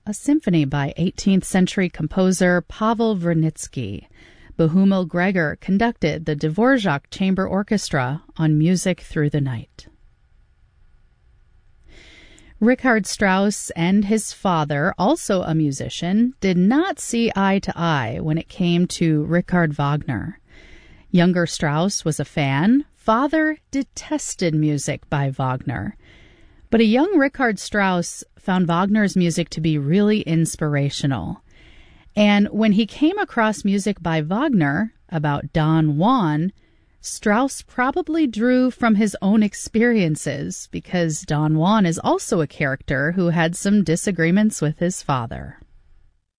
a symphony by 18th century composer Pavel Vernitsky. Bohumil Gregor conducted the Dvorak Chamber Orchestra on Music Through the Night. Richard Strauss and his father, also a musician, did not see eye to eye when it came to Richard Wagner. Younger Strauss was a fan. Father detested music by Wagner. But a young Richard Strauss found Wagner's music to be really inspirational. And when he came across music by Wagner about Don Juan, Strauss probably drew from his own experiences because Don Juan is also a character who had some disagreements with his father.